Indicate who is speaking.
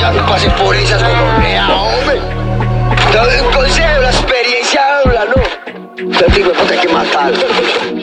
Speaker 1: no pases por esas gonorrea, hombre. Un consejo, la experiencia habla, ¿no? Te digo, no te hay que matar.